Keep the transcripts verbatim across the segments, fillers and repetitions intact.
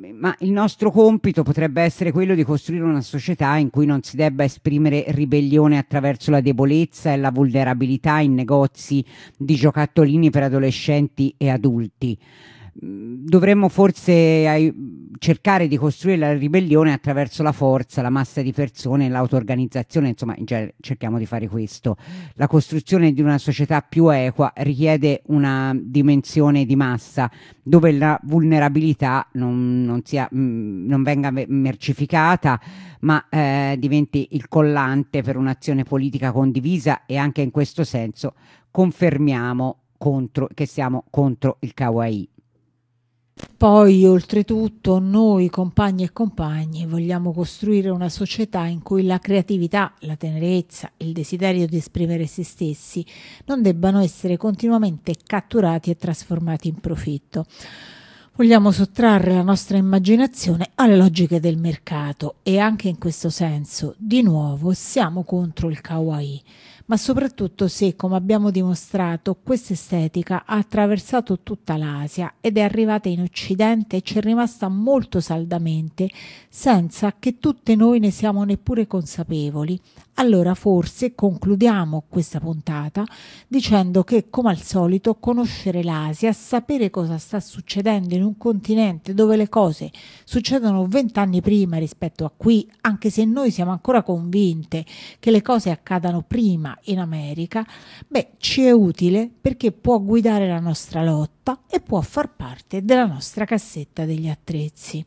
ma il nostro compito potrebbe essere quello di costruire una società in cui non si debba esprimere ribellione attraverso la debolezza e la vulnerabilità in negozi di giocattolini per adolescenti e adulti. Dovremmo forse ai- cercare di costruire la ribellione attraverso la forza, la massa di persone e l'auto-organizzazione, insomma, in genere cerchiamo di fare questo. La costruzione di una società più equa richiede una dimensione di massa dove la vulnerabilità non, non sia, mh, non venga me- mercificata, ma eh, diventi il collante per un'azione politica condivisa, e anche in questo senso confermiamo contro, che siamo contro il kawaii. Poi, oltretutto, noi compagni e compagni vogliamo costruire una società in cui la creatività, la tenerezza, il desiderio di esprimere se stessi non debbano essere continuamente catturati e trasformati in profitto. Vogliamo sottrarre la nostra immaginazione alle logiche del mercato e anche in questo senso, di nuovo, siamo contro il kawaii. Ma soprattutto se, come abbiamo dimostrato, questa estetica ha attraversato tutta l'Asia ed è arrivata in Occidente e ci è rimasta molto saldamente, senza che tutte noi ne siamo neppure consapevoli. Allora forse concludiamo questa puntata dicendo che, come al solito, conoscere l'Asia, sapere cosa sta succedendo in un continente dove le cose succedono vent'anni prima rispetto a qui, anche se noi siamo ancora convinte che le cose accadano prima in America, beh, ci è utile perché può guidare la nostra lotta e può far parte della nostra cassetta degli attrezzi.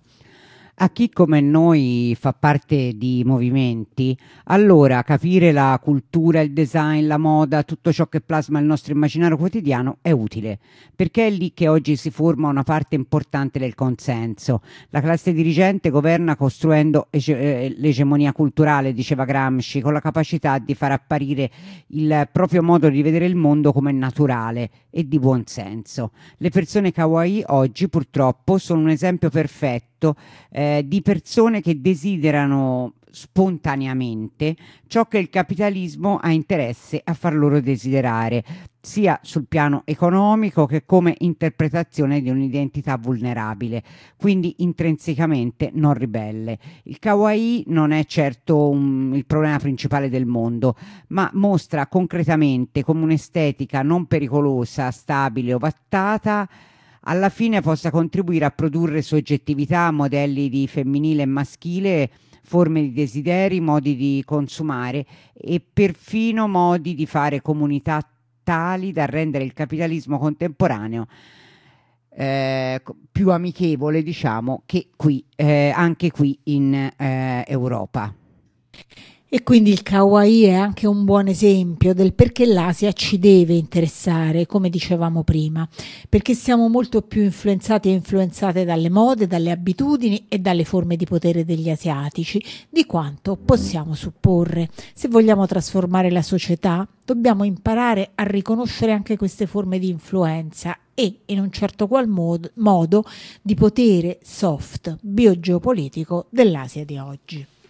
A chi come noi fa parte di movimenti, allora capire la cultura, il design, la moda, tutto ciò che plasma il nostro immaginario quotidiano è utile, perché è lì che oggi si forma una parte importante del consenso. La classe dirigente governa costruendo ege- eh, l'egemonia culturale, diceva Gramsci, con la capacità di far apparire il proprio modo di vedere il mondo come naturale e di buon senso. Le persone kawaii oggi purtroppo sono un esempio perfetto eh, di persone che desiderano spontaneamente ciò che il capitalismo ha interesse a far loro desiderare, sia sul piano economico che come interpretazione di un'identità vulnerabile, quindi intrinsecamente non ribelle. Il kawaii non è certo un, il problema principale del mondo, ma mostra concretamente come un'estetica non pericolosa, stabile, ovattata alla fine possa contribuire a produrre soggettività, modelli di femminile e maschile, forme di desideri, modi di consumare e perfino modi di fare comunità tali da rendere il capitalismo contemporaneo eh, più amichevole, diciamo, che qui, eh, anche qui in eh, Europa. E quindi il kawaii è anche un buon esempio del perché l'Asia ci deve interessare, come dicevamo prima, perché siamo molto più influenzati e influenzate dalle mode, dalle abitudini e dalle forme di potere degli asiatici di quanto possiamo supporre. Se vogliamo trasformare la società, dobbiamo imparare a riconoscere anche queste forme di influenza e, in un certo qual modo, modo di potere soft biogeopolitico dell'Asia di oggi.